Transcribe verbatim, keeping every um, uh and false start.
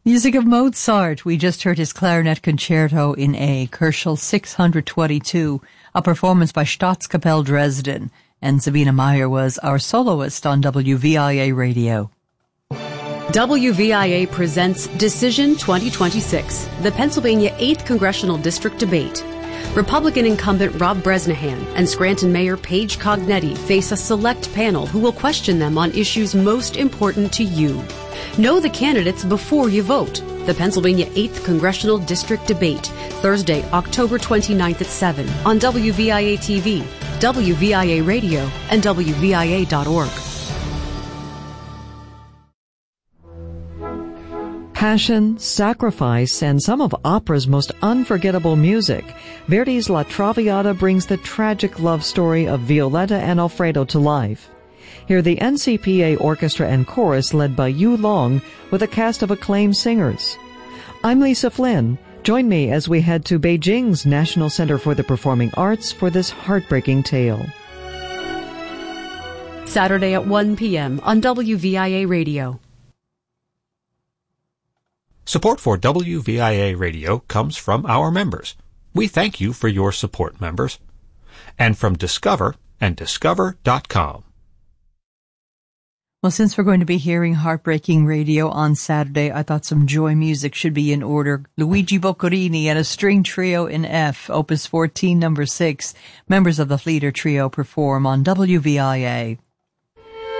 Music of Mozart. We just heard his clarinet concerto in A, Köchel six twenty-two, a performance by Staatskapelle Dresden, and Sabina Meyer was our soloist on W V I A Radio. W V I A presents Decision twenty twenty-six, the Pennsylvania eighth Congressional District Debate. Republican incumbent Rob Bresnahan and Scranton Mayor Paige Cognetti face a select panel who will question them on issues most important to you. Know the candidates before you vote. The Pennsylvania eighth Congressional District Debate, Thursday, October twenty-ninth at seven on W V I A T V, W V I A Radio, and W V I A dot org. Passion, sacrifice, and some of opera's most unforgettable music, Verdi's La Traviata brings the tragic love story of Violetta and Alfredo to life. Hear the N C P A Orchestra and Chorus led by Yu Long with a cast of acclaimed singers. I'm Lisa Flynn. Join me as we head to Beijing's National Center for the Performing Arts for this heartbreaking tale. Saturday at one p.m. on W V I A Radio. Support for W V I A Radio comes from our members. We thank you for your support, members. And from Discover and Discover dot com. Well, since we're going to be hearing Heartbreaking Radio on Saturday, I thought some joy music should be in order. Luigi Boccherini and a string trio in F, Opus fourteen, number six. Members of the Fleeter Trio perform on W V I A.